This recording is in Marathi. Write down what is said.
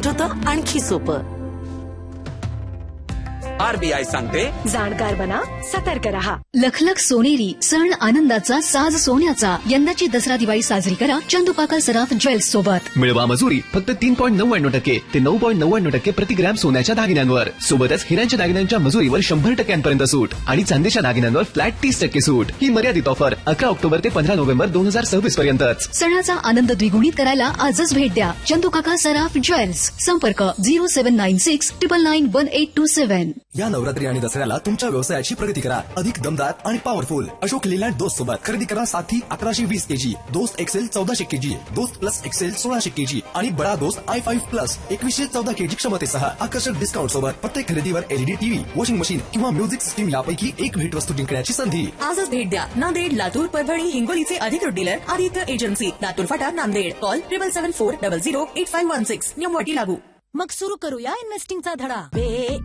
पेमेंट होतं आणखी सोपं. RBI सांगते, जाणकार बना, सतर्क रहा. लखलख सोनेरी सण आनंदाचा साज सोन्याचा. यंदाची दसरा दिवाळी साजरी करा चंदुपाका सराफ ज्वेल्स सोबत. मिळवा मजुरी फक्त 3.99% ते 9.99% प्रति ग्रॅम सोन्याच्या दागिन्यांवर. सोबतच हिऱ्यांच्या दागिन्यांच्या मजुरीवर 100% सूट आणि चांदीच्या दागिन्यांवर फ्लॅट 30% सूट. ही मर्यादित ऑफर 11 ऑक्टोबर ते 15 नोव्हेंबर 2026 पर्यंतच. सणाचा आनंद द्विगुणित करायला आजच भेट द्या चंदुकाका सराफ ज्वेल्स. संपर्क 0796 999 1827. या नवरात्री आणि दसऱ्याला तुमच्या व्यवसायाची प्रगती करा. अधिक दमदार आणि पॉवरफुल अशोक लेलँड दोस्त सोबत खरेदी करा. साथी 1120 kg, दोस्त एक्सेल 1400 kg, दोस्त प्लस एक्सेल 1600 kg आणि बडा दोस्त i5 प्लस 2114 kg क्षमतेसह आकर्षक डिस्काउंट सोबत प्रत्येक खरेदीवर LED टीव्ही, वॉशिंग मशीन किंवा म्युझिक सिस्टीम यापैकी एक भेटवस्तू जिंकण्याची संधी. आजच भेट द्या. नांदेड, लातूर, परभणी, हिंगोलीचे अधिकृत डीलर आदित्य एजन्सी, लातूर फाटा, नांदेड. कॉल 7774008516. नियम अटी लागू. मग सुरू करूया इन्व्हेस्टिंगचा धडा.